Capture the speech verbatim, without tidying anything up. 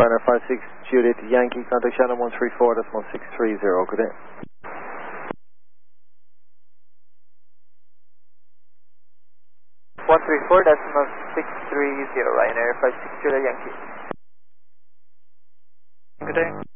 Ryanair five six Juliet Yankee, contact Shannon one three four decimal six three zero, good day. one three four decimal six three zero, Ryanair five six Juliet Yankee. Good day.